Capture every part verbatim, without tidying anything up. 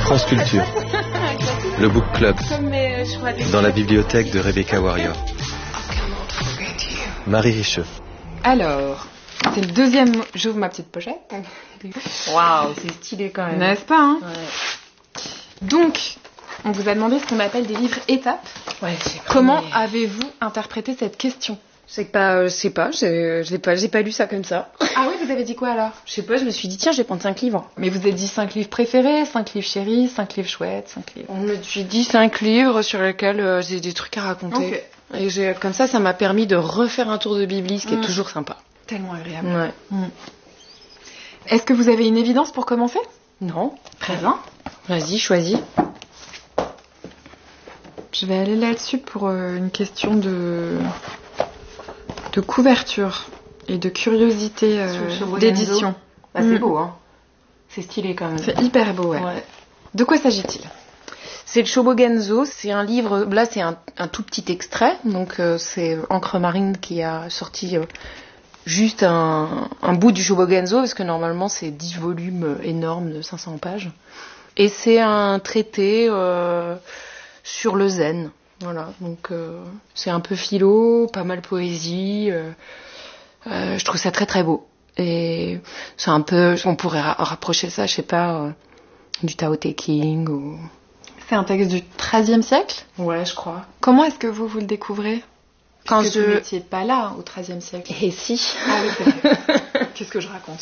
France Culture, le Book Club, dans la bibliothèque de Rebecca Warrior. Marie Richeux. Alors, c'est le deuxième... J'ouvre ma petite pochette. Waouh, c'est stylé quand même. N'est-ce pas, hein? Ouais. Donc, on vous a demandé ce qu'on appelle des livres étapes. Ouais, je sais pas. Comment mais... avez-vous interprété cette question? Je sais pas, je sais pas, je, je l'ai pas, j'ai pas lu ça comme ça. Ah oui, vous avez dit quoi alors? Je sais pas, je me suis dit tiens, je vais prendre cinq livres. Mais vous avez dit cinq livres préférés, cinq livres chéris, cinq livres chouettes, cinq livres... On me j'ai dit cinq livres sur lesquels euh, j'ai des trucs à raconter. Okay. Et j'ai, comme ça, ça m'a permis de refaire un tour de Bibli, ce qui mmh. est toujours sympa. Tellement agréable. Ouais. Mmh. Est-ce que vous avez une évidence pour commencer? Non. Très bien. Vas-y, choisis. Je vais aller là-dessus pour euh, une question de... de couverture et de curiosité euh, d'édition. Bah, c'est mmh. beau, hein. C'est stylé quand même. C'est hyper beau, ouais. ouais. De quoi s'agit-il? C'est le Shobogenzo, c'est un livre, là c'est un, un tout petit extrait, donc euh, c'est Encre Marine qui a sorti euh, juste un, un bout du Shobogenzo, parce que normalement c'est dix volumes énormes de cinq cents pages. Et c'est un traité euh, sur le zen, voilà, donc euh, c'est un peu philo, pas mal poésie, euh, euh, je trouve ça très très beau. Et c'est un peu, on pourrait ra- rapprocher ça, je sais pas, euh, du Tao Te Ching ou... C'est un texte du treizième siècle? Ouais, je crois. Comment est-ce que vous, vous le découvrez? Quand Puisque je... vous n'étiez pas là au treizième siècle. Et si. Ah oui, c'est vrai. Qu'est-ce que je raconte?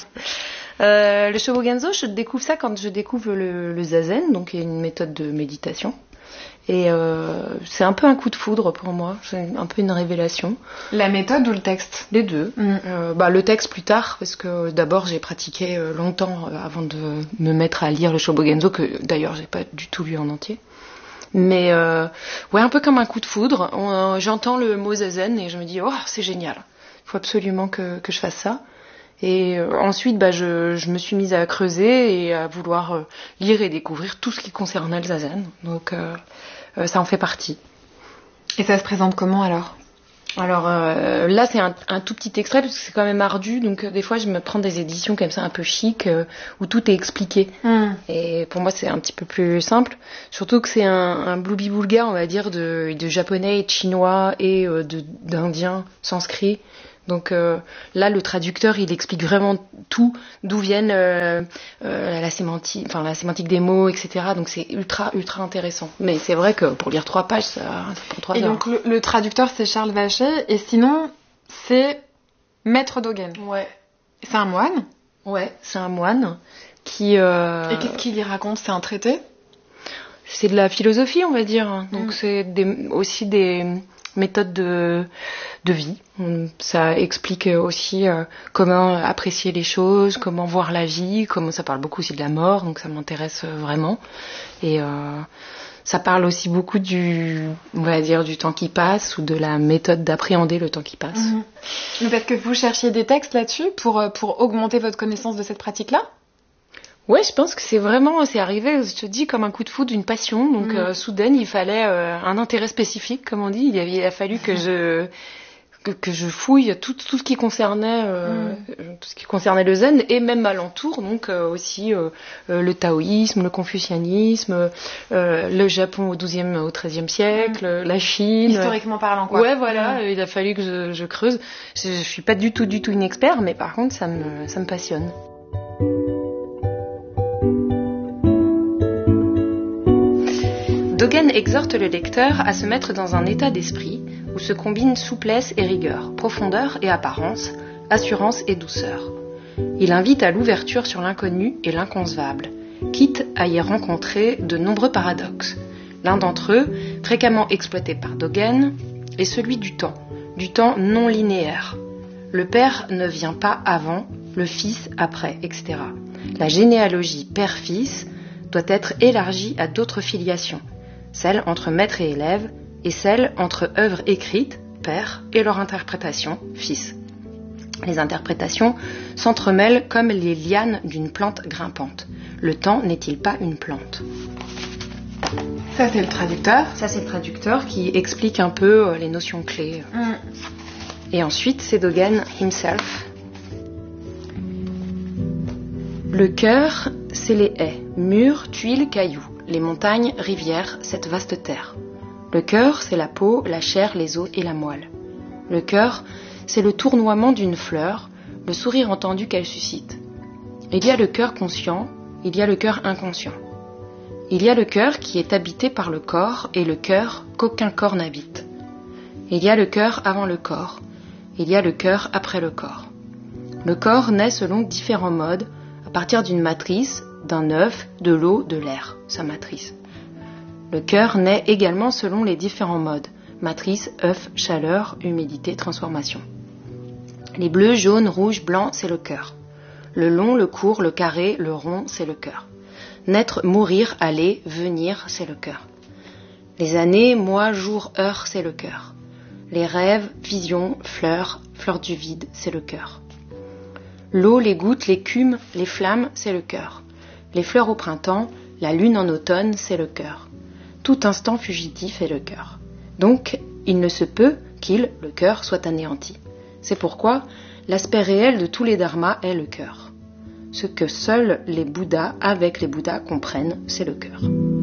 euh, Le Shobogenzo, je découvre ça quand je découvre le, le zazen, donc il y a une méthode de méditation. Et euh, c'est un peu un coup de foudre pour moi, c'est un peu une révélation. La méthode ou le texte? Les deux. Mm. Euh, bah, le texte plus tard, parce que d'abord j'ai pratiqué longtemps avant de me mettre à lire le Shobogenzo, que d'ailleurs j'ai pas du tout lu en entier. Mais euh, ouais, un peu comme un coup de foudre. On, euh, j'entends le mot zazen et je me dis oh c'est génial, il faut absolument que, que je fasse ça. Et euh, ensuite, bah, je, je me suis mise à creuser et à vouloir euh, lire et découvrir tout ce qui concernait le zazen. Donc euh, euh, ça en fait partie. Et ça se présente comment alors? Alors euh, là, c'est un, un tout petit extrait parce que c'est quand même ardu. Donc euh, des fois, je me prends des éditions comme ça un peu chic euh, où tout est expliqué. Mm. Et pour moi, c'est un petit peu plus simple. Surtout que c'est un, un bloubi-boulga, on va dire, de, de japonais et de chinois et euh, de, d'indien sanskrit. Donc euh, là, le traducteur, il explique vraiment tout, d'où viennent euh, euh, la sémantique, enfin la sémantique des mots, et cetera. Donc c'est ultra, ultra intéressant. Mais c'est vrai que pour lire trois pages, ça, ça prend trois et heures. Et donc le, le traducteur, c'est Charles Vacher, et sinon, c'est Maître Dogen. Ouais. C'est un moine. Ouais, c'est un moine qui. Euh... Et qu'est-ce qu'il y raconte? C'est un traité? C'est de la philosophie, on va dire. Donc mm. c'est des, aussi des méthodes de, de vie. Ça explique aussi euh, comment apprécier les choses, comment voir la vie, comment ça parle beaucoup aussi de la mort, donc ça m'intéresse vraiment. Et euh, ça parle aussi beaucoup du, on va dire, du temps qui passe ou de la méthode d'appréhender le temps qui passe. Mmh. Parce que vous cherchiez des textes là-dessus pour, pour augmenter votre connaissance de cette pratique-là? Ouais, je pense que c'est vraiment, c'est arrivé, je te dis, comme un coup de foudre, une passion. Donc, mmh. euh, soudain, il fallait euh, un intérêt spécifique, comme on dit. Il, avait, il a fallu que je, que, que je fouille tout, tout ce qui concernait, euh, mmh. tout ce qui concernait le zen et même alentour. Donc, euh, aussi euh, euh, le taoïsme, le confucianisme, euh, le Japon au douzième, au treizième siècle, mmh. la Chine. Historiquement parlant, quoi. Ouais, voilà. Mmh. Il a fallu que je, je creuse. Je, je suis pas du tout, du tout une experte, mais par contre, ça me, ça me passionne. Dogen exhorte le lecteur à se mettre dans un état d'esprit où se combinent souplesse et rigueur, profondeur et apparence, assurance et douceur. Il invite à l'ouverture sur l'inconnu et l'inconcevable, quitte à y rencontrer de nombreux paradoxes. L'un d'entre eux, fréquemment exploité par Dogen, est celui du temps, du temps non linéaire. Le père ne vient pas avant, le fils après, et cetera. La généalogie père-fils doit être élargie à d'autres filiations, celle entre maître et élève, et celle entre œuvres écrites, père, et leur interprétation, fils. Les interprétations s'entremêlent comme les lianes d'une plante grimpante. Le temps n'est-il pas une plante? Ça, c'est le traducteur. Ça, c'est le traducteur qui explique un peu les notions clés. Mm. Et ensuite, c'est Dogen himself. Le cœur, c'est les haies, murs, tuiles, cailloux, les montagnes, rivières, cette vaste terre. Le cœur, c'est la peau, la chair, les os et la moelle. Le cœur, c'est le tournoiement d'une fleur, le sourire entendu qu'elle suscite. Il y a le cœur conscient, il y a le cœur inconscient. Il y a le cœur qui est habité par le corps et le cœur qu'aucun corps n'habite. Il y a le cœur avant le corps, il y a le cœur après le corps. Le corps naît selon différents modes, à partir d'une matrice, d'un œuf, de l'eau, de l'air, sa matrice. Le cœur naît également selon les différents modes, matrice, œuf, chaleur, humidité, transformation. Les bleus, jaunes, rouges, blancs, c'est le cœur. Le long, le court, le carré, le rond, c'est le cœur. Naître, mourir, aller, venir, c'est le cœur. Les années, mois, jours, heures, c'est le cœur. Les rêves, visions, fleurs, fleurs du vide, c'est le cœur. L'eau, les gouttes, l'écume, les flammes, c'est le cœur. Les fleurs au printemps, la lune en automne, c'est le cœur. Tout instant fugitif est le cœur. Donc, il ne se peut qu'il, le cœur, soit anéanti. C'est pourquoi l'aspect réel de tous les dharmas est le cœur. Ce que seuls les Bouddhas, avec les Bouddhas, comprennent, c'est le cœur.